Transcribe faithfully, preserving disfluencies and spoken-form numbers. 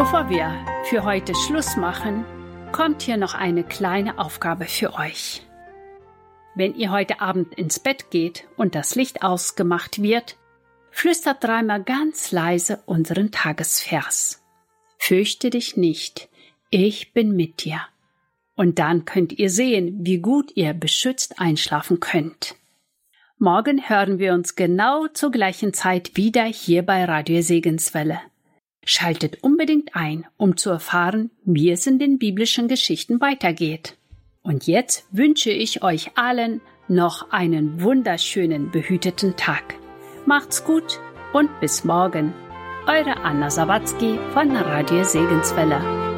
Bevor wir für heute Schluss machen, kommt hier noch eine kleine Aufgabe für euch. Wenn ihr heute Abend ins Bett geht und das Licht ausgemacht wird, flüstert dreimal ganz leise unseren Tagesvers. Fürchte dich nicht, ich bin mit dir. Und dann könnt ihr sehen, wie gut ihr beschützt einschlafen könnt. Morgen hören wir uns genau zur gleichen Zeit wieder hier bei Radio Segenswelle. Schaltet unbedingt ein, um zu erfahren, wie es in den biblischen Geschichten weitergeht. Und jetzt wünsche ich euch allen noch einen wunderschönen, behüteten Tag. Macht's gut und bis morgen. Eure Anna Sawatzki von Radio Segenswelle.